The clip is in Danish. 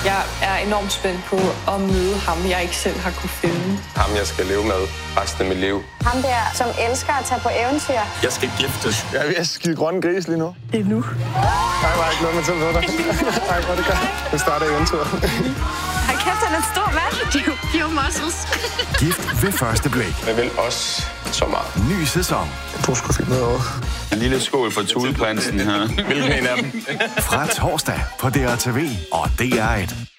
Jeg er enormt spændt på at møde ham, jeg ikke selv har kunne finde. Ham, jeg skal leve med resten af mit liv. Ham der, som elsker at tage på eventyr. Jeg skal giftes. Jeg er ved at skide grønne gris lige nu. Det er nu. Nej, var ikke noget med til ved dig. Nej, hvor det gør. Det starter eventyret. Hold kæft, han er en stor mand. You muscles. Gift ved første blik. Jeg vil også så meget. Ny sæson. Du skulle finde noget over. En lille skål for Thuleprinsen her. Hvilken en af dem? Fra torsdag på DRTV og DR1.